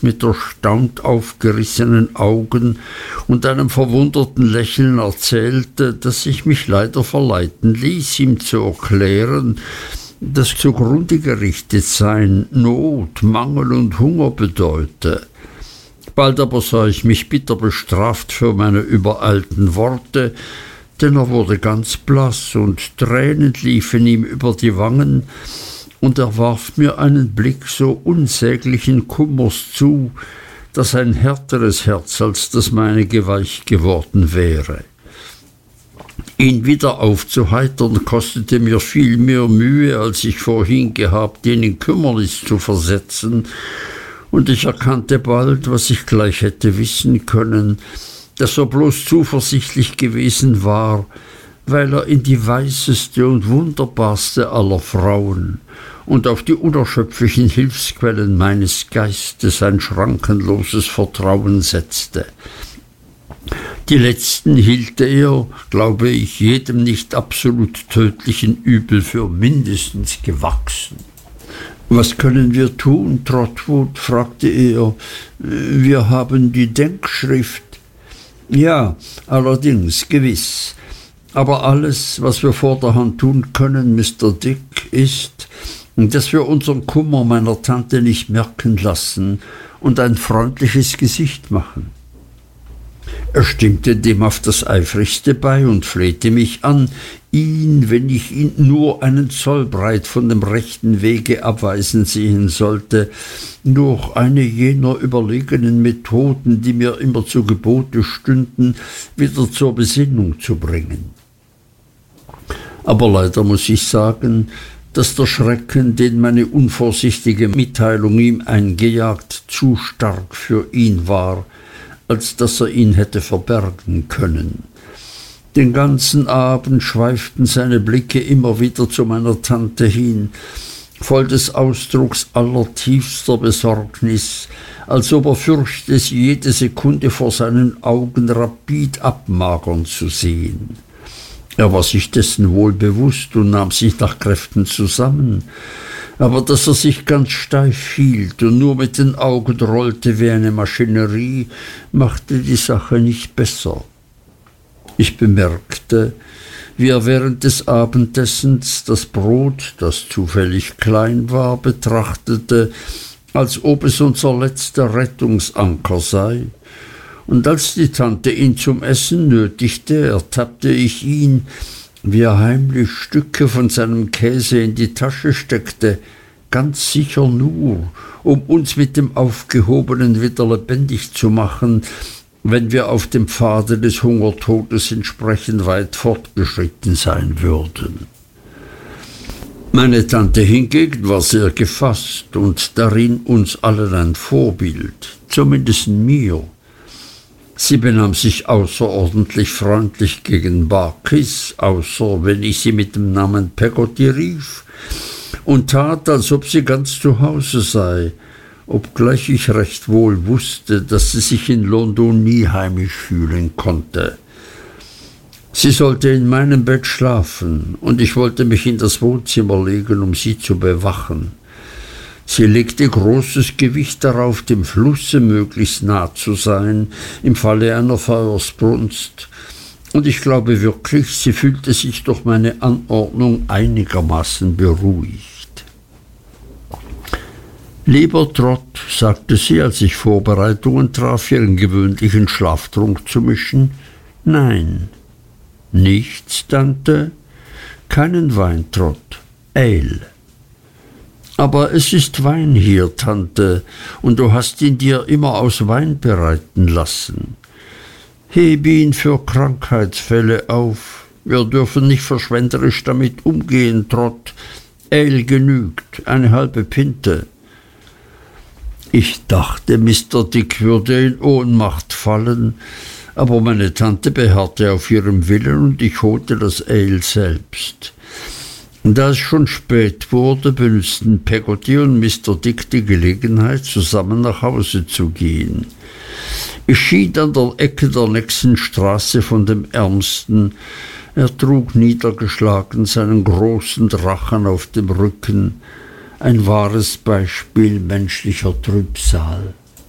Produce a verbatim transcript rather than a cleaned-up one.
das mit erstaunt aufgerissenen Augen und einem verwunderten Lächeln erzählte, dass ich mich leider verleiten ließ, ihm zu erklären, dass zugrunde gerichtet sein Not, Mangel und Hunger bedeute. Bald aber sah ich mich bitter bestraft für meine übereilten Worte, denn er wurde ganz blass und Tränen liefen ihm über die Wangen, und er warf mir einen Blick so unsäglichen Kummers zu, dass ein härteres Herz als das meinige weich geworden wäre. Ihn wieder aufzuheitern kostete mir viel mehr Mühe, als ich vorhin gehabt, ihn in Kümmernis zu versetzen, und ich erkannte bald, was ich gleich hätte wissen können, dass er bloß zuversichtlich gewesen war, weil er in die weiseste und wunderbarste aller Frauen und auf die unerschöpflichen Hilfsquellen meines Geistes ein schrankenloses Vertrauen setzte. Die letzten hielt er, glaube ich, jedem nicht absolut tödlichen Übel für mindestens gewachsen. »Was können wir tun, Trotwood?« fragte er. »Wir haben die Denkschrift.« »Ja, allerdings, gewiss. Aber alles, was wir vorderhand tun können, Mister Dick, ist, dass wir unseren Kummer meiner Tante nicht merken lassen und ein freundliches Gesicht machen.« Er stimmte dem auf das eifrigste bei und flehte mich an, ihn, wenn ich ihn nur einen Zoll breit von dem rechten Wege abweisen sehen sollte, durch eine jener überlegenen Methoden, die mir immer zu Gebote stünden, wieder zur Besinnung zu bringen. Aber leider muß ich sagen, dass der Schrecken, den meine unvorsichtige Mitteilung ihm eingejagt, zu stark für ihn war, als dass er ihn hätte verbergen können. Den ganzen Abend schweiften seine Blicke immer wieder zu meiner Tante hin, voll des Ausdrucks allertiefster Besorgnis, als ob er fürchte, sie jede Sekunde vor seinen Augen rapid abmagern zu sehen. Er war sich dessen wohl bewußt und nahm sich nach Kräften zusammen, aber dass er sich ganz steif hielt und nur mit den Augen rollte wie eine Maschinerie, machte die Sache nicht besser. Ich bemerkte, wie er während des Abendessens das Brot, das zufällig klein war, betrachtete, als ob es unser letzter Rettungsanker sei. Und als die Tante ihn zum Essen nötigte, ertappte ich ihn, wie er heimlich Stücke von seinem Käse in die Tasche steckte, ganz sicher nur, um uns mit dem Aufgehobenen wieder lebendig zu machen, wenn wir auf dem Pfade des Hungertodes entsprechend weit fortgeschritten sein würden. Meine Tante hingegen war sehr gefasst und darin uns allen ein Vorbild, zumindest mir. Sie benahm sich außerordentlich freundlich gegen Barkis, außer wenn ich sie mit dem Namen Peggotty rief, und tat, als ob sie ganz zu Hause sei, obgleich ich recht wohl wusste, dass sie sich in London nie heimisch fühlen konnte. Sie sollte in meinem Bett schlafen, und ich wollte mich in das Wohnzimmer legen, um sie zu bewachen. Sie legte großes Gewicht darauf, dem Flusse möglichst nah zu sein, im Falle einer Feuersbrunst, und ich glaube wirklich, sie fühlte sich durch meine Anordnung einigermaßen beruhigt. »Lieber Trot«, sagte sie, als ich Vorbereitungen traf, ihren gewöhnlichen Schlaftrunk zu mischen. »Nein.« »Nichts, Tante?« »Keinen Wein, Trot. Ale.« »Aber es ist Wein hier, Tante, und du hast ihn dir immer aus Wein bereiten lassen. Heb ihn für Krankheitsfälle auf. Wir dürfen nicht verschwenderisch damit umgehen, Trot. Ale genügt, eine halbe Pinte.« Ich dachte, Mister Dick würde in Ohnmacht fallen, aber meine Tante beharrte auf ihrem Willen und ich holte das Ale selbst. Da es schon spät wurde, benützten Peggotty und Mister Dick die Gelegenheit, zusammen nach Hause zu gehen. Ich schied an der Ecke der nächsten Straße von dem Ärmsten. Er trug niedergeschlagen seinen großen Drachen auf dem Rücken, ein wahres Beispiel menschlicher Trübsal.